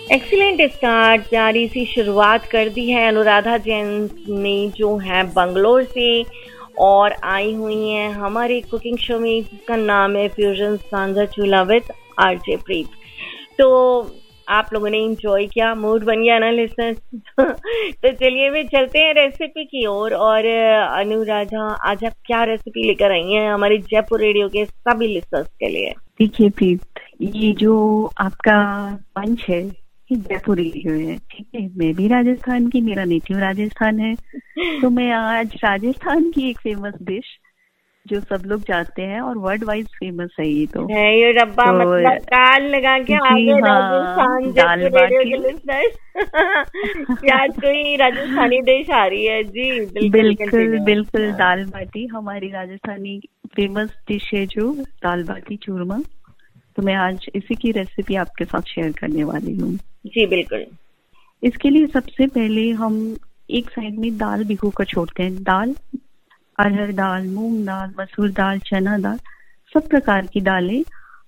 Excellent start, प्यारी सी शुरुआत कर दी है अनुराधा जैन ने जो है बंगलोर से और आई हुई हैं हमारे कुकिंग शो में जिसका नाम है फ्यूजन सांझा चूल्हा विद आरजे प्रीत। तो आप लोगों ने एंजॉय किया, मूड बन गया ना लिसनर्स। तो चलिए वे चलते हैं रेसिपी की ओर। और अनुराधा, आज आप क्या रेसिपी लेकर आई हैं हमारे जयपुर रेडियो के सभी लिसनर्स के लिए? देखिए प्रीत, ये जो आपका मंच है ये जयपुर रेडियो है, ठीक है। मैं भी राजस्थान की, मेरा नेटिव राजस्थान है। तो मैं आज राजस्थान की एक फेमस डिश जो सब लोग जानते हैं और वर्ल्ड वाइज फेमस है, ये तो है ये रब्बा, तो मतलब ताल लगा के आगे राजस्थान दाल जयपुर रेडियो बाटी। के लिसनर्स कि आज कोई राजस्थानी डिश आ रही है। जी बिल्कुल continue। बिल्कुल, दाल बाटी हमारी राजस्थानी फेमस डिश है, जो दाल बाटी चूरमा। तो मैं आज इसी की रेसिपी आपके साथ शेयर करने वाली हूँ। जी बिल्कुल। इसके लिए सबसे पहले हम एक साइड में दाल भिगो कर छोड़ते हैं। दाल, अरहर दाल, मूंग दाल, मसूर दाल, चना दाल, सब प्रकार की दालें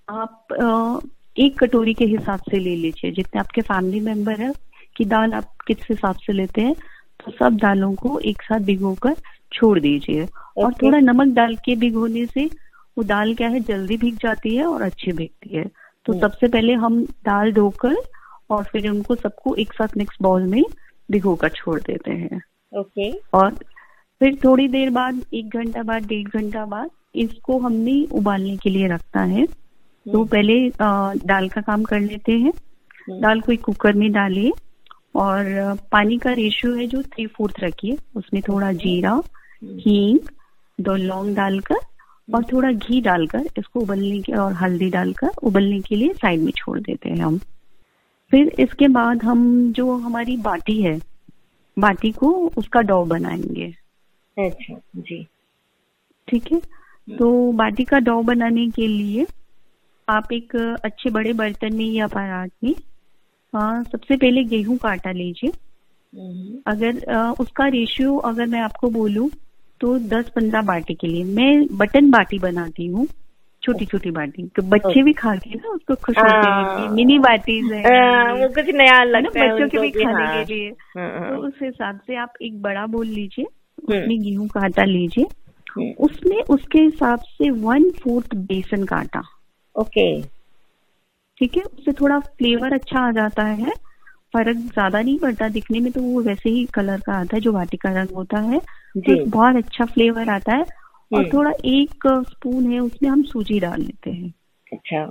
आप एक कटोरी के हिसाब से ले लीजिए। जितने आपके फैमिली मेंबर है कि दाल आप किस हिसाब से लेते हैं, तो सब दालों को एक साथ भिगोकर छोड़ दीजिए। और थोड़ा नमक डाल के भिगोने से वो दाल क्या है, जल्दी भीग जाती है और अच्छी भीगती है। तो सबसे पहले हम दाल धोकर और फिर उनको सबको एक साथ मिक्स बाउल में भिगोकर छोड़ देते हैं। ओके। और फिर थोड़ी देर बाद, 1 घंटा बाद, 1.5 घंटा बाद इसको हमने उबालने के लिए रखना है। तो पहले दाल का काम कर लेते हैं। दाल को एक कुकर में डालिए और पानी का रेशियो है जो 3/4 रखिए। उसमें थोड़ा जीरा, हींग, 2 लौंग डालकर और थोड़ा घी डालकर इसको उबलने के और हल्दी डालकर उबलने के लिए साइड में छोड़ देते हैं हम। फिर इसके बाद हम जो हमारी बाटी है, बाटी को उसका डो बनाएंगे। अच्छा जी, ठीक है। तो बाटी का डो बनाने के लिए आप एक अच्छे बड़े बर्तन में या परात में सबसे पहले गेहूं का आटा लीजिए। अगर उसका रेशियो अगर मैं आपको बोलूं तो 10-15 बाटी के लिए मैं बटन बाटी बनाती हूँ, छोटी छोटी बाटी। तो बच्चे भी खा के ना उसको खुश होते हैं कि मिनी बाटीज है, वो कुछ नया लगता है बच्चों के भी उनको खाने हाँ। के लिए। तो उस हिसाब से आप एक बड़ा बोल लीजिए, उसमें गेहूं का आटा लीजिए, उसमें उसके हिसाब से 1/4 बेसन का आटा। ओके, ठीक है। उससे थोड़ा फ्लेवर अच्छा आ जाता है, फर्क ज्यादा नहीं पड़ता दिखने में। तो वो वैसे ही कलर का आता है जो बाटी का रंग होता है, तो बहुत अच्छा फ्लेवर आता है। और थोड़ा 1 स्पून है उसमें हम सूजी डाल लेते हैं। अच्छा,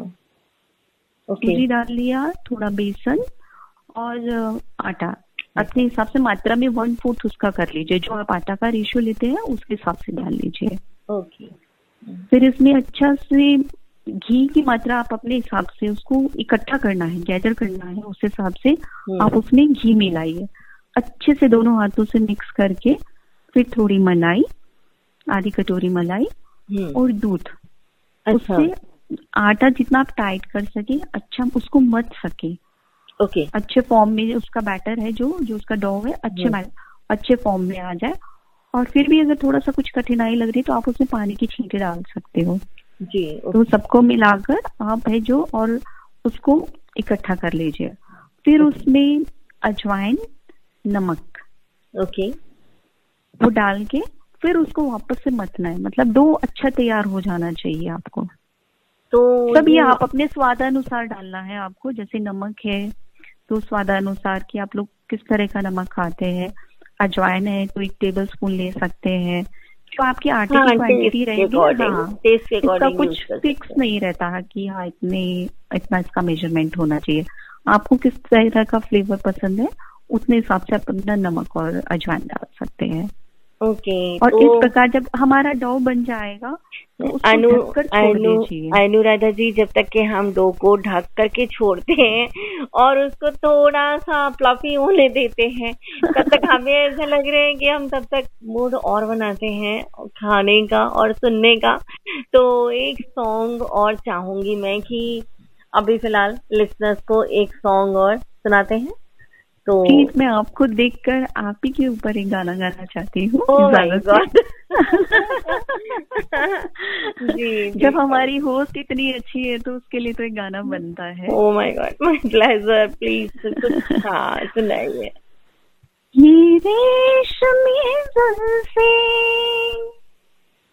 सूजी डाल लिया, थोड़ा बेसन और आटा अपने हिसाब से मात्रा में 1/4 उसका कर लीजिए। जो आप आटा का रेशियो लेते हैं उसके हिसाब से डाल लीजिए। ओके। फिर इसमें अच्छा से घी की मात्रा आप अपने हिसाब से उसको इकट्ठा करना है, गैदर करना है, उस हिसाब से आप उसमें घी मिलाइए अच्छे से दोनों हाथों से मिक्स करके। फिर थोड़ी मलाई, आधी कटोरी मलाई और दूध। उससे आटा जितना आप टाइट कर सके, अच्छा उसको मथ सके, ओके, अच्छे फॉर्म में उसका बैटर है जो उसका डो है अच्छे फॉर्म में आ जाए। और फिर भी अगर थोड़ा सा कुछ कठिनाई लग रही तो आप उसमें पानी की छींटे डाल सकते हो जी। तो सबको मिलाकर आप है जो और उसको इकट्ठा कर लीजिए। फिर उसमें अजवाइन, नमक, ओके, वो डाल के फिर उसको वापस से मथना है। मतलब डो अच्छा तैयार हो जाना चाहिए आपको। तो सब ये आप अपने स्वादानुसार डालना है आपको। जैसे नमक है तो स्वादानुसार कि आप लोग किस तरह का नमक खाते हैं। अजवाइन है तो 1 टेबल स्पून ले सकते हैं। जो आपकी आटे की क्वांटिटी रहेगी, इसका कुछ फिक्स नहीं रहता है कि हाँ इतना इसका मेजरमेंट होना चाहिए। आपको किस तरह का फ्लेवर पसंद है उतने हिसाब से आप अपना नमक और अजवाइन डाल सकते हैं। ओके। और इस प्रकार जब हमारा डो बन जाएगा तो उसको ढककर छोड़ दीजिए। अनुराधा जी, जब तक कि हम डो को ढक करके छोड़ते हैं और उसको थोड़ा सा फ्लफी होने देते हैं, तब तक हमें ऐसा लग रहा है कि हम तब तक मूड और बनाते हैं खाने का और सुनने का। तो एक सॉन्ग और चाहूंगी मैं कि अभी फिलहाल लिसनर्स को एक सॉन्ग और सुनाते हैं। तो प्लीज मैं आपको देखकर आप ही के ऊपर एक गाना गाना चाहती हूँ। Oh my God. जी, जब हमारी होस्ट इतनी अच्छी है तो उसके लिए तो एक गाना बनता है। Oh my God, my pleasure, please कुछ हाँ सुनाइए। ये रेशमी